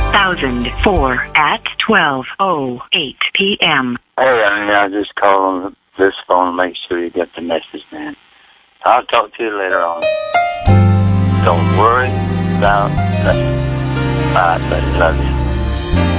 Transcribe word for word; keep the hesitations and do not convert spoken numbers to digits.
thousand four at twelve oh eight p.m. Hey, I mean, I just call on this phone to make sure you get the message, man. I'll talk to you later on. Don't worry about nothing. Bye, buddy. Love you.